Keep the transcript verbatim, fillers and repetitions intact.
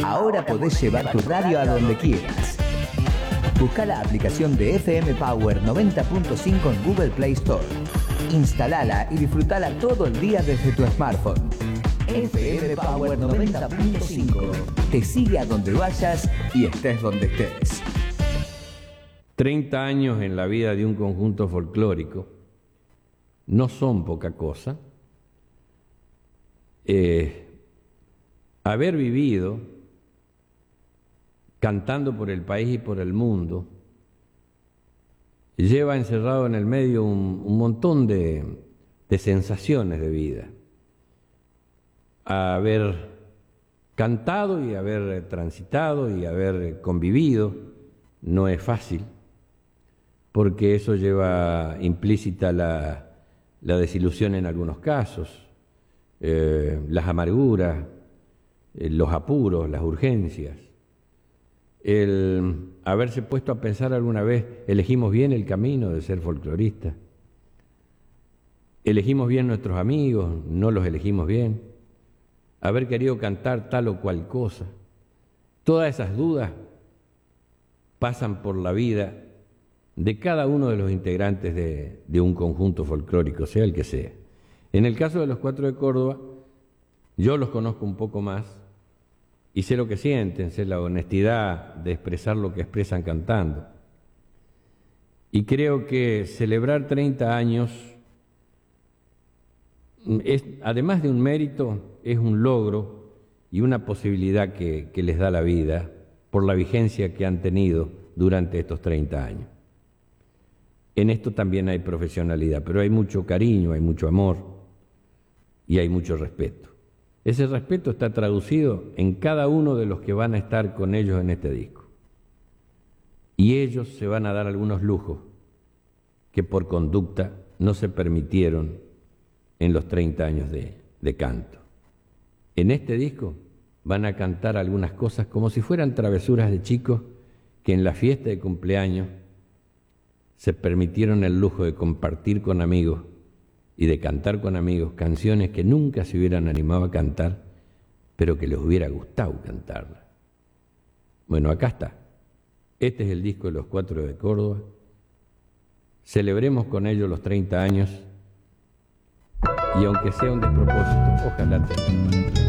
Ahora podés llevar tu radio a donde quieras. Busca la aplicación de F M Power noventa punto cinco en Google Play Store. Instalala y disfrutala todo el día desde tu smartphone. F M Power noventa punto cinco. Te sigue a donde vayas y estés donde estés. treinta años en la vida de un conjunto folclórico no son poca cosa. Eh, haber vivido cantando por el país y por el mundo lleva encerrado en el medio un, un montón de, de sensaciones de vida. Haber cantado y haber transitado y haber convivido no es fácil, porque eso lleva implícita la, la desilusión en algunos casos, eh, las amarguras, eh, los apuros, las urgencias. El haberse puesto a pensar alguna vez, ¿elegimos bien el camino de ser folclorista? ¿Elegimos bien nuestros amigos? ¿No los elegimos bien? Haber querido cantar tal o cual cosa. Todas esas dudas pasan por la vida de cada uno de los integrantes de, de un conjunto folclórico, sea el que sea. En el caso de los Cuatro de Córdoba, yo los conozco un poco más y sé lo que sienten, sé la honestidad de expresar lo que expresan cantando. Y creo que celebrar treinta años, es, además de un mérito, es un logro y una posibilidad que, que les da la vida por la vigencia que han tenido durante estos treinta años. En esto también hay profesionalidad, pero hay mucho cariño, hay mucho amor y hay mucho respeto. Ese respeto está traducido en cada uno de los que van a estar con ellos en este disco. Y ellos se van a dar algunos lujos que por conducta no se permitieron en los treinta años de, de canto. En este disco van a cantar algunas cosas como si fueran travesuras de chicos que en la fiesta de cumpleaños se permitieron el lujo de compartir con amigos y de cantar con amigos canciones que nunca se hubieran animado a cantar, pero que les hubiera gustado cantarlas. Bueno, acá está. Este es el disco de los Cuatro de Córdoba. Celebremos con ellos los treinta años y aunque sea un despropósito, ojalá tengan.